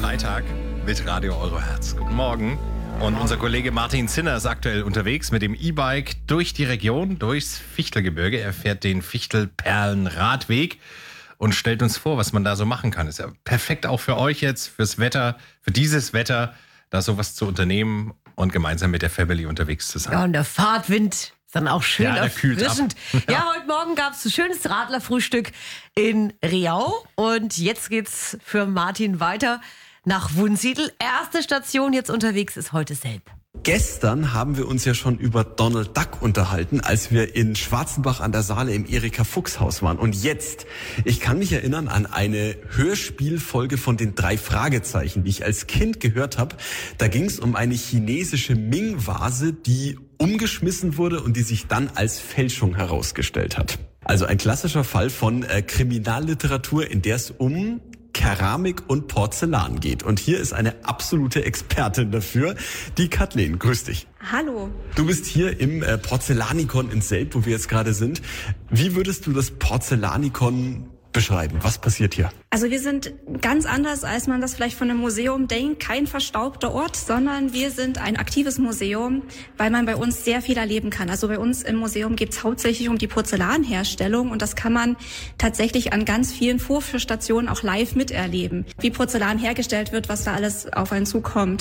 Freitag mit Radio Eurohertz. Guten Morgen. Und unser Kollege Martin Zinner ist aktuell unterwegs mit dem E-Bike durch die Region, durchs Fichtelgebirge. Er fährt den Fichtelperlenradweg und stellt uns vor, was man da so machen kann. Ist ja perfekt auch für euch jetzt, fürs Wetter, für dieses Wetter, da sowas zu unternehmen und gemeinsam mit der Family unterwegs zu sein. Ja, und der Fahrtwind ist dann auch schön erfrischend. Ja, heute Morgen gab es ein schönes Radlerfrühstück in Riau. Und jetzt geht's für Martin weiter nach Wunsiedel. Erste Station jetzt unterwegs ist heute Selb. Gestern haben wir uns ja schon über Donald Duck unterhalten, als wir in Schwarzenbach an der Saale im Erika-Fuchs-Haus waren. Und jetzt, ich kann mich erinnern an eine Hörspielfolge von den 3 Fragezeichen, die ich als Kind gehört habe. Da ging es um eine chinesische Ming-Vase, die umgeschmissen wurde und die sich dann als Fälschung herausgestellt hat. Also ein klassischer Fall von Kriminalliteratur, in der es um Keramik und Porzellan geht. Und hier ist eine absolute Expertin dafür, die Kathleen. Grüß dich. Hallo. Du bist hier im Porzellanikon in Selb, wo wir jetzt gerade sind. Wie würdest du das Porzellanikon beschreiben? Was passiert hier? Also wir sind ganz anders, als man das vielleicht von einem Museum denkt. Kein verstaubter Ort, sondern wir sind ein aktives Museum, weil man bei uns sehr viel erleben kann. Also bei uns im Museum geht es hauptsächlich um die Porzellanherstellung und das kann man tatsächlich an ganz vielen Vorführstationen auch live miterleben. Wie Porzellan hergestellt wird, was da alles auf einen zukommt.